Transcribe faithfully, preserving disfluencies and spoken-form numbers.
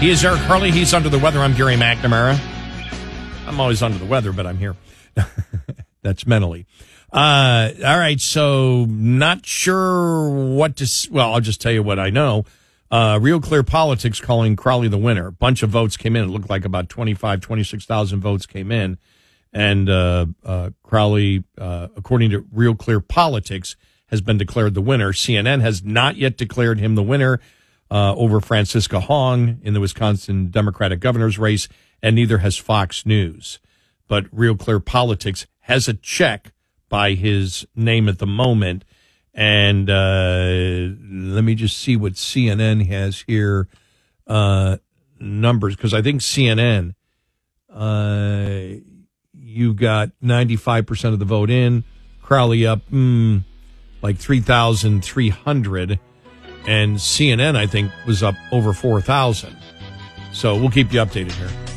He is Eric Harley. He's under the weather. I'm Gary McNamara. I'm always under the weather, but I'm here. That's mentally. Uh, all right, so not sure what to... Well, I'll just tell you what I know. Uh, Real Clear Politics calling Crowley the winner. A bunch of votes came in. It looked like about twenty-five, twenty-six thousand votes came in. And uh, uh, Crowley, uh, according to Real Clear Politics, has been declared the winner. C N N has not yet declared him the winner uh, over Francisca Hong in the Wisconsin Democratic governor's race, and neither has Fox News. But Real Clear Politics has a check by his name at the moment. And uh, let me just see what C N N has here, uh, numbers, because I think C N N, uh, you got ninety-five percent of the vote in, Crowley up mm, like three thousand three hundred, and C N N, I think, was up over four thousand. So we'll keep you updated here.